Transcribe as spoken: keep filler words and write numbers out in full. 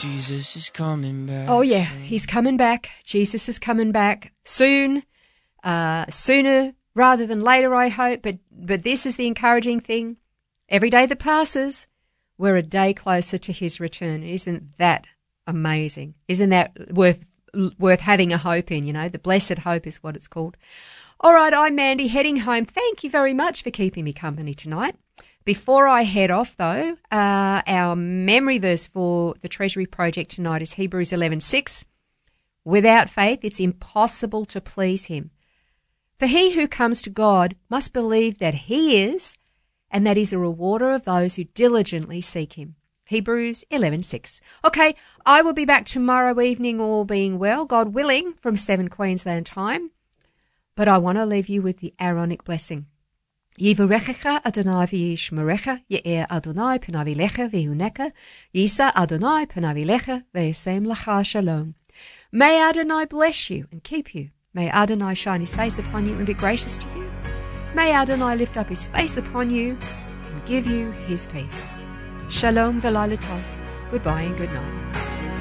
Jesus is coming back. Oh, yeah, he's coming back. Jesus is coming back soon, uh, sooner rather than later, I hope. But, but this is the encouraging thing. Every day that passes, we're a day closer to his return. Isn't that amazing? Isn't that worth worth having a hope in, you know? The blessed hope is what it's called. All right, I'm Mandy, heading home. Thank you very much for keeping me company tonight. Before I head off, though, uh, our memory verse for the Treasury Project tonight is Hebrews eleven six. Without faith, it's impossible to please him. For he who comes to God must believe that he is, and that he's a rewarder of those who diligently seek him. Hebrews eleven six. Okay, I will be back tomorrow evening, all being well, God willing, from seven Queensland time. But I want to leave you with the Aaronic blessing. Yivarechecha Adonai v'yishmerecha, Ye'er Adonai penavilecha v'yuneka, Yisa Adonai penavilecha v'yasem lacha shalom. May Adonai bless you and keep you. May Adonai shine his face upon you and be gracious to you. May Adonai lift up his face upon you and give you his peace. Shalom v'laila tov. Goodbye and good night.